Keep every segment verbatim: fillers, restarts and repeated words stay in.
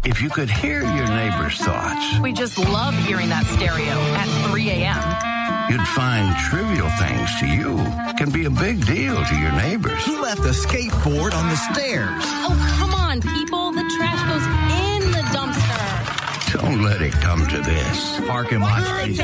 If you could hear your neighbor's thoughts, We just love hearing that stereo at three a.m. you'd find trivial things to you can be a big deal to your neighbors. He left a skateboard on the stairs. Oh, come on, people. The trash goes in the dumpster. Don't let it come to this. Parking lot space.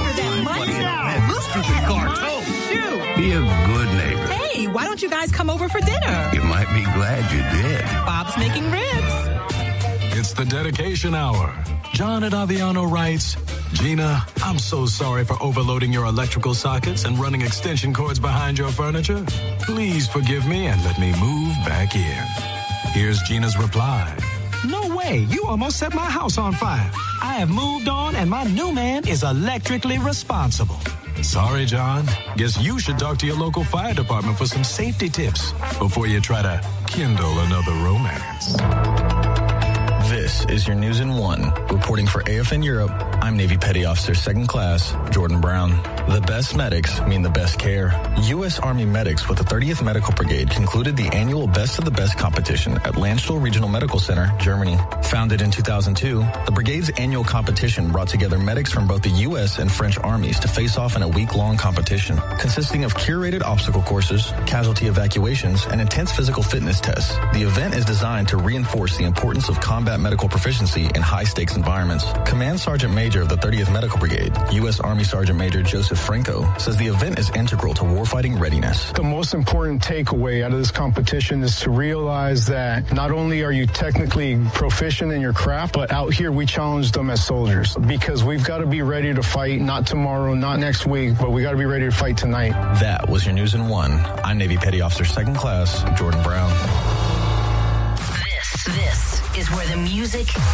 This stupid car too. Shoot. Be a good neighbor. Hey, why don't you guys come over for dinner? You might be glad you did. Bob's making ribs. It's the dedication hour. John at Aviano writes, Gina, I'm so sorry for overloading your electrical sockets and running extension cords behind your furniture. Please forgive me and let me move back in. Here's Gina's reply. No way. You almost set my house on fire. I have moved on and my new man is electrically responsible. Sorry, John. Guess you should talk to your local fire department for some safety tips before you try to kindle another romance. This is your News in One. Reporting for A F N Europe, I'm Navy Petty Officer Second Class Jordan Brown. The best medics mean the best care. U S Army medics with the thirtieth Medical Brigade concluded the annual Best of the Best competition at Landstuhl Regional Medical Center, Germany. Founded in two thousand two, the brigade's annual competition brought together medics from both the U S and French armies to face off in a week-long competition, consisting of curated obstacle courses, casualty evacuations, and intense physical fitness tests. The event is designed to reinforce the importance of combat medical proficiency in high-stakes environments. Command Sergeant Major of the thirtieth Medical Brigade, U S Army Sergeant Major Joseph Franco, says the event is integral to warfighting readiness. The most important takeaway out of this competition is to realize that not only are you technically proficient in your craft, but out here we challenge them as soldiers, because we've got to be ready to fight, not tomorrow, not next week, but we got to be ready to fight tonight. That was your News in One. I'm Navy Petty Officer Second Class Jordan Brown. This, this is where the music